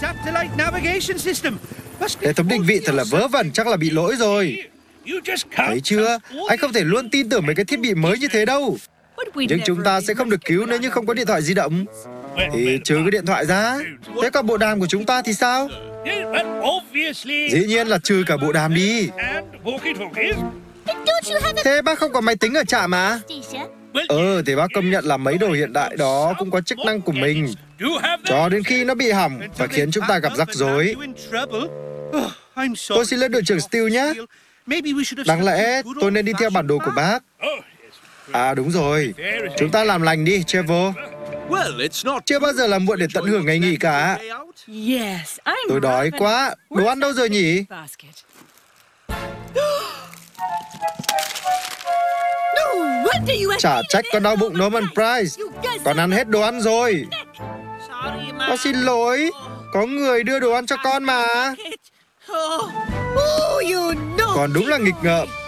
Hệ thống định vị thật là vớ vẩn, chắc là bị lỗi rồi. Thấy chưa? Anh không thể luôn tin tưởng mấy cái thiết bị mới như thế đâu. Nhưng chúng ta sẽ không được cứu nếu như không có điện thoại di động. Thì trừ cái điện thoại ra. Thế còn bộ đàm của chúng ta thì sao? Dĩ nhiên là trừ cả bộ đàm đi. Thế bác không có máy tính ở trạm mà. Thì bác công nhận là mấy đồ hiện đại đó cũng có chức năng của mình. Cho đến khi nó bị hỏng và khiến chúng ta gặp rắc rối. Tôi xin lỗi đội trưởng Steele nhé. Đáng lẽ tôi nên đi theo bản đồ của bác. À đúng rồi. Chúng ta làm lành đi, Trevor. Chưa bao giờ là muộn để tận hưởng ngày nghỉ cả. Tôi đói quá. Đồ ăn đâu rồi nhỉ? Chả trách con đau bụng Norman Price. Con ăn hết đồ ăn rồi. Con xin lỗi. Có người đưa đồ ăn cho con mà. Con đúng là nghịch ngợm.